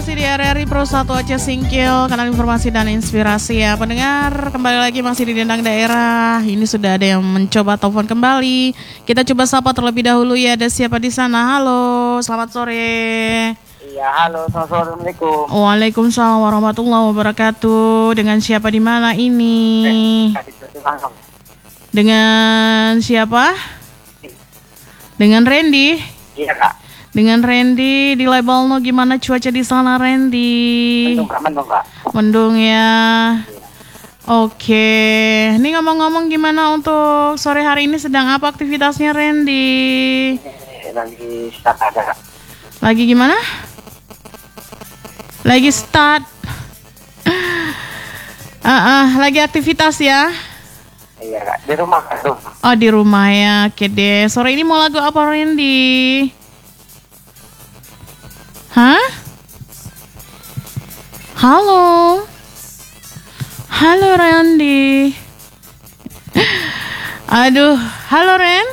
masih di RRI Pro 1 Aceh Singkil, kanal informasi dan inspirasi ya. Pendengar, kembali lagi masih di Dendang Daerah. Ini sudah ada yang mencoba telepon kembali. Kita coba sapa terlebih dahulu ya. Ada siapa di sana? Halo, selamat sore. Iya, halo, assalamualaikum. Waalaikumsalam warahmatullahi wabarakatuh. Dengan siapa di mana ini? Dengan siapa? Dengan Randy. Iya, Kak. Dengan Randy di Lebalno, gimana cuaca di sana, Randy? Mendung, Kak. Mendung ya. Oke, ini ngomong-ngomong gimana untuk sore hari ini, sedang apa aktivitasnya, Randy? Lagi start ada. Lagi gimana? Lagi start. Lagi aktivitas ya? Iya, Kak. Di rumah, Kak. Oh, di rumah ya. Oke deh. Sore ini mau lagu apa, Randy? Hah? Halo? Halo, Randy. Aduh, halo, Ren.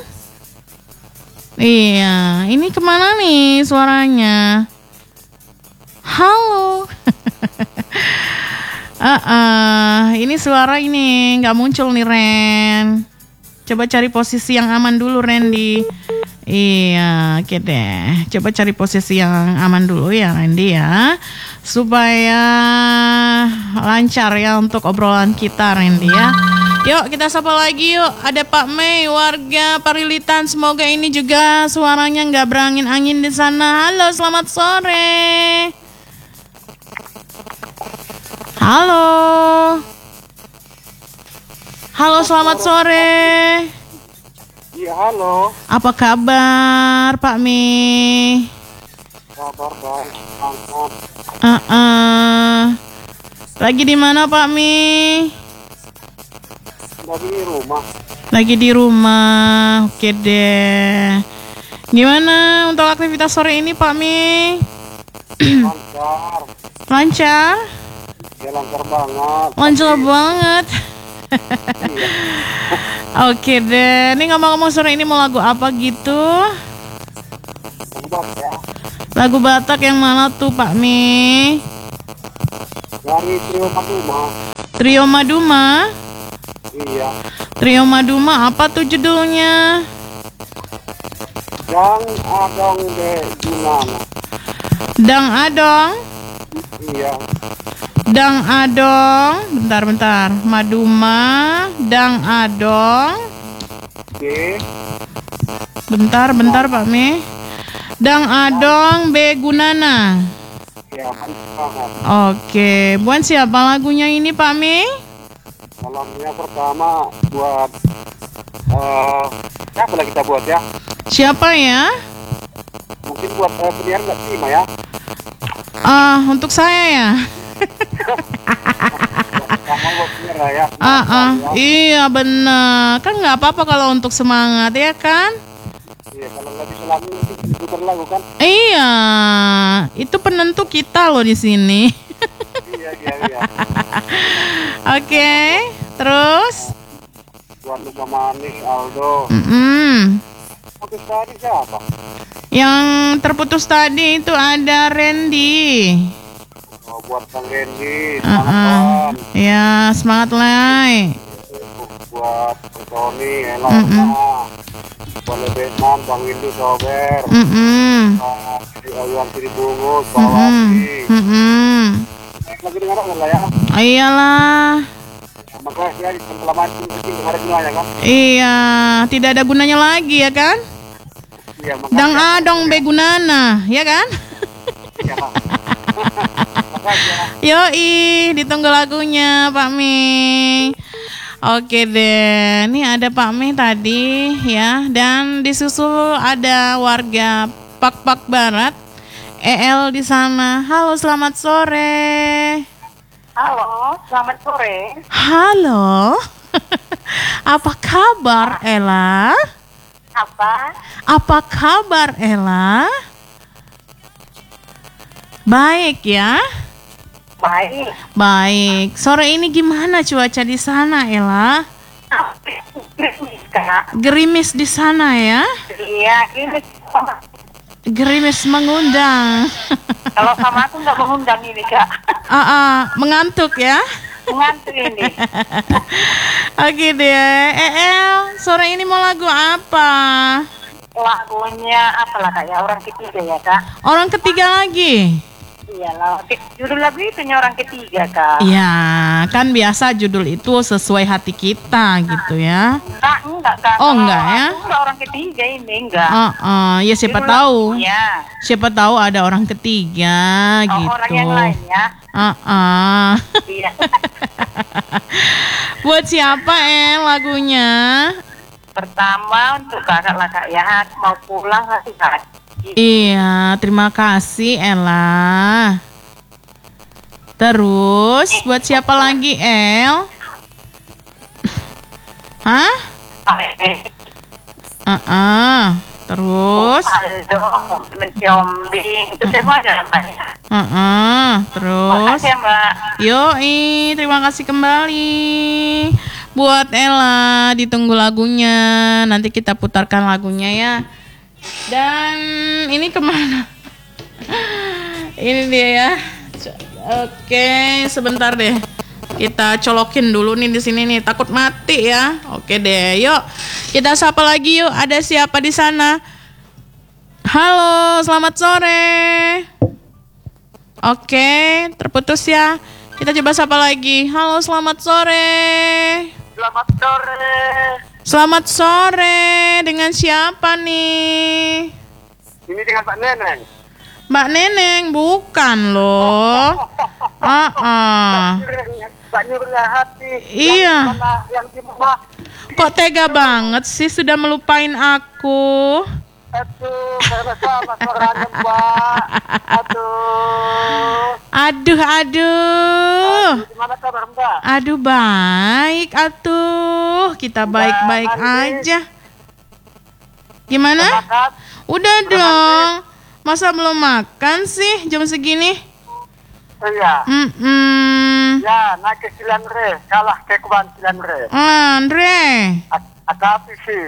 Iya, ini kemana nih suaranya? Halo. Ini suara ini nggak muncul nih, Ren. Coba cari posisi yang aman dulu, Randy. Iya, oke deh. Coba cari posisi yang aman dulu ya, Randy ya, supaya lancar ya untuk obrolan kita, Randy ya. Yuk kita sapa lagi yuk. Ada Pak Mei, warga Parilitan. Semoga ini juga suaranya nggak berangin-angin di sana. Halo, selamat sore. Halo. Halo, selamat sore. Iya, halo. Apa kabar, Pak Mi? Kabar baik, mantap. Lagi di mana, Pak Mi? Lagi di rumah. Lagi di rumah. Oke deh. Gimana untuk aktivitas sore ini, Pak Mi? Lancar. Lancar? Ya, lancar banget. Lancar banget. Iya. Oke deh. Ini ngomong-ngomong sore ini mau lagu apa gitu? Udah ya. Lagu Batak yang mana tuh, Pak Mi? Dari Trio Maduma. Trio Maduma? Iya. Trio Maduma apa tuh judulnya? Yang adong de gimana? Dang Adong? Iya. Dang Adong, bentar. Maduma, Dang Adong. Oke. Bentar Pak Mi. Dang Adong B Gunana. Ya, mantap. Oke, buat siapa lagunya ini, Pak Mi? Salamnya pertama buat siapa lagi kita buat ya? Siapa ya? Mungkin buat penyiar nggak terima ya? Untuk saya ya. Kamu buat penyiar ya? Iya benar. Kan nggak apa-apa kalau untuk semangat ya kan? Iya, kalau nggak bisa lagu nanti putar lagu kan? Iya, itu penentu kita loh di sini. Iya. Oke, terus? Buat Luka Manis, Aldo. Putus tadi siapa? Yang terputus tadi itu ada Randy. Oh, buat Kang Randy, semangat. Ya, semangat Lai. Buat Tony, Elana. Buat Lebenan, Bang Windu Sober. Di Ayuan Tiri Bungus, Bawati. Lagi dengar nggak ya? Iyalah. Makasih ya, selama ini dengar gunanya kan? Iya, tidak ada gunanya lagi ya kan? Iya, Dang Adong B Gunana, ya kan? Iya. Makasih ya. Yoi, ditunggu lagunya Pak Mi. Oke deh, ini ada Pak Mi tadi ya, dan disusul ada warga Pak Barat, EL di sana. Halo, selamat sore. Halo, selamat sore. Halo. Apa kabar, Ella? Apa kabar, Ella? Baik ya? Baik. Sore ini gimana cuaca di sana, Ella? Gerimis di sana ya? Iya, ini Gerimis mengundang. Kalau sama aku nggak mengundang ini, Kak. Mengantuk ya? Mengantuk ini. Oke deh. Sore ini mau lagu apa? Lagunya apalah Kak ya, orang ketiga ya Kak. Orang ketiga lagi? Iyalah, judul lagu itu orang ketiga Kak. Iya, kan biasa judul itu sesuai hati kita gitu ya. Enggak Kak. Oh enggak ya? Enggak orang ketiga ini, enggak. Ya siapa Judul tahu. lagunya. Siapa tahu ada orang ketiga gitu. Orang yang lain ya. Iya. Buat siapa lagunya? Pertama untuk kakak lah Kak ya, mau pulang hati-hati. Iya, terima kasih Ella. Terus buat siapa lagi El? Hah? Terus? Aldo, menciombing, itu semua ada Mbak. Terus? Makasih ya Mbak. Yoi, terima kasih kembali. Buat Ella, ditunggu lagunya. Nanti kita putarkan lagunya ya. Dan ini kemana? Ini dia ya. Oke, sebentar deh. Kita colokin dulu nih di sini nih. Takut mati ya. Oke deh, yuk. Kita sapa lagi yuk. Ada siapa di sana? Halo, selamat sore. Oke, terputus ya. Kita coba sapa lagi. Halo, selamat sore. Selamat sore. Selamat sore. Dengan siapa nih? Ini dengan Pak Neneng. Mbak Neneng, bukan loh. Pak Nurhati. Iya. Yang di rumah. Kok tega banget sih sudah melupain aku? Aduh, karena sama suaranya Mbak. Aduh. Gimana kabar Mbak? Aduh, baik atuh. Kita baik-baik aja. Gimana? Makan? Udah dong. Masa belum makan sih jam segini? Iya. Ya, naik ke Cilanre, kalah ke Kuban Cilanre. Andre. Tapi sih.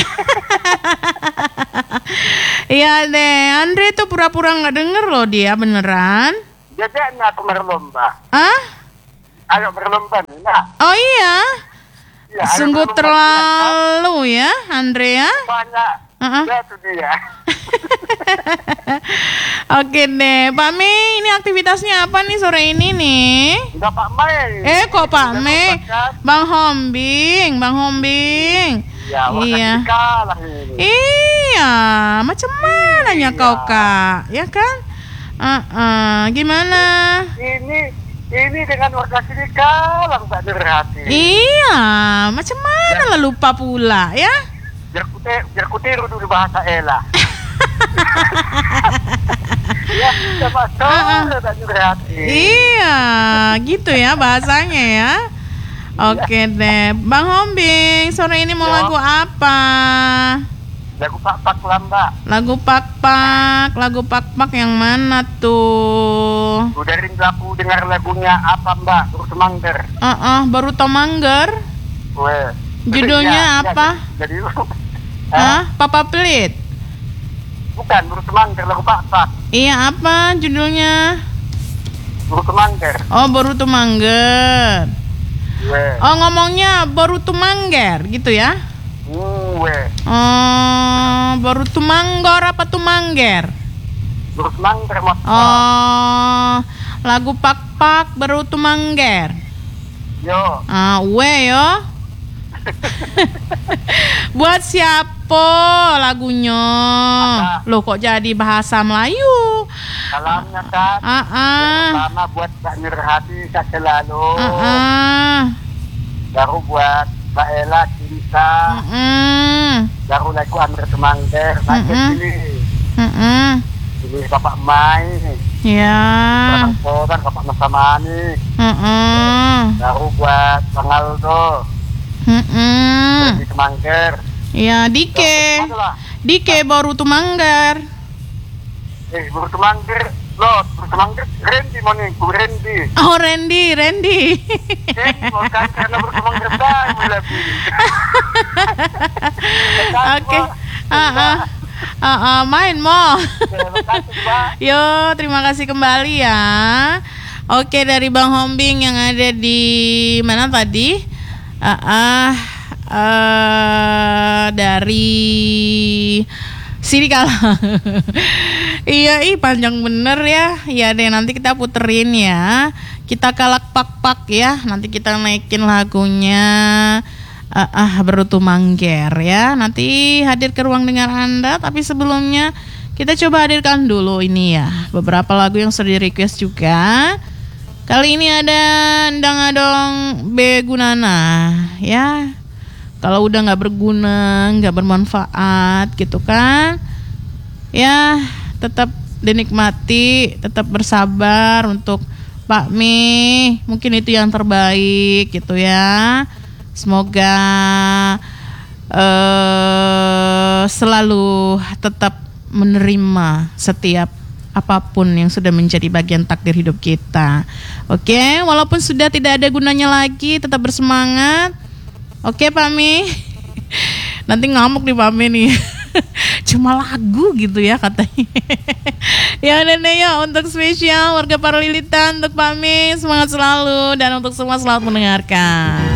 Iya deh, Andre tuh pura-pura nggak denger loh dia beneran. Jadi aku berlomba. Ayo berlomba nih, nah. Oh iya? Ya, ayo Sungguh berlomba. terlalu ya, Andre ya? Banyak. Ya, itu dia. Oke deh, Pak Mei, ini aktivitasnya apa nih sore ini nih? Udah Pak Mei. Kok Pak Mei? Bang Hombing. Ya, Iya. Kalah ini. Iya, macam mananya kau Kak, ya kan? Gimana? Ini dengan warga sini kalah Mbak Nurhati. Iya, macam mana lah lupa pula ya? Biar kutiru dulu bahasa Ella. Ya, sama Mbak Nurhati. Iya, gitu ya bahasanya ya. Oke deh, Bang Hombing, sore ini mau lagu apa? Lagu Pak lah Mbak. Lagu Pak yang mana tuh? Udah rindu aku dengar lagunya apa Mbak? Baru Semangger. Baru Tomangger. Weh. Judulnya apa? Jadi Papa Pelit. Bukan, Baru Semangger, lagu Pak. Iya, apa judulnya? Baru Semangger. Oh, Baru Tomangger. Weh. Oh, ngomongnya Baru Tumangger gitu ya? Weh. Oh, Baru Tumanggor apa Tumangger? Baru Semangger Mas. Oh, lagu Pak Baru Tumangger. Yo. Yo. Buat siapa lagunya? Loh kok jadi bahasa Melayu? Salamnya kan. Pertama buat Mbak Nurhati selalu. Baru buat Mbak Ella Cinta. Baru lagu Amir Semangger. Naik ke sini. Ini Bapak Mai. Ya. Bapak Masamani. Baru buat Bang Aldo. Di Semangger. Ya, Dike Baru Tumangger. Baru Semangger. Loh, Baru Semangger Randy moning, Randy. Oh, Randy. Bukan karena Baru Semangger lebih. Oke. Main mo. Terima kasih, Mbak. Yo, terima kasih kembali ya. Oke, dari Bang Hombing yang ada di mana tadi? Dari sini kalah. Iya, panjang bener ya. Ya deh, nanti kita puterin ya. Kita kalak pak-pak ya. Nanti kita naikin lagunya Berutu Mangger ya. Nanti hadir ke ruang dengar Anda. Tapi sebelumnya kita coba hadirkan dulu ini ya beberapa lagu yang sudah di request juga. Kali ini ada Endang Adong Begunana ya. Kalau udah nggak berguna, nggak bermanfaat gitu kan, ya tetap dinikmati, tetap bersabar untuk Pak Mi. Mungkin itu yang terbaik gitu ya. Semoga selalu tetap menerima setiap apapun yang sudah menjadi bagian takdir hidup kita. Oke, walaupun sudah tidak ada gunanya lagi, tetap bersemangat. Oke Pak Mi. Nanti ngamuk nih Pak Mi nih. Cuma lagu gitu ya katanya. Ya udah deh ya, untuk spesial warga Paralilitan, untuk Pak Mi semangat selalu, dan untuk semua selamat mendengarkan.